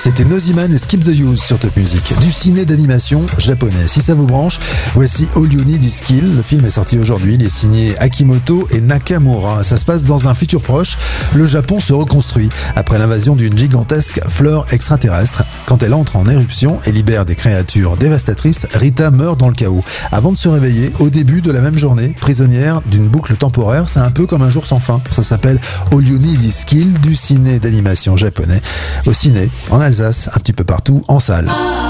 C'était Noziman et Skip the Use sur Top Music, du ciné d'animation japonais. Si ça vous branche, voici All You Need Is Kill. Le film est sorti aujourd'hui, il est signé Akimoto et Nakamura. Ça se passe dans un futur proche. Le Japon se reconstruit après l'invasion d'une gigantesque fleur extraterrestre. Quand elle entre en éruption et libère des créatures dévastatrices, Rita meurt dans le chaos. Avant de se réveiller, au début de la même journée, prisonnière d'une boucle temporaire, c'est un peu comme un jour sans fin. Ça s'appelle All You Need Is Kill, du ciné d'animation japonais. Au ciné, en Alsace, un petit peu partout, en salle.